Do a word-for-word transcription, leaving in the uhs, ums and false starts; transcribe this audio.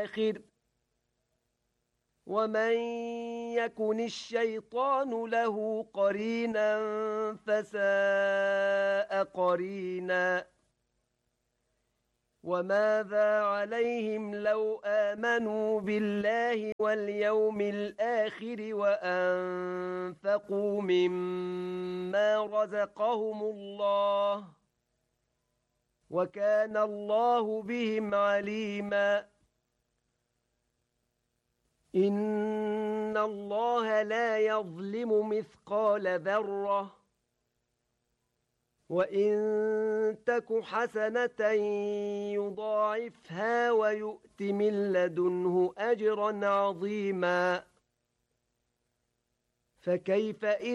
الآخر ومن يكن الشيطان له قرينا فساء قرينا وماذا عليهم لو آمنوا بالله واليوم الآخر وأنفقوا مما رزقهم الله وكان الله بهم عليما إن الله لا يظلم مثقال ذرة وإن تك حسنة يضاعفها ويؤت من لدنه أجرا عظيما فكيف إن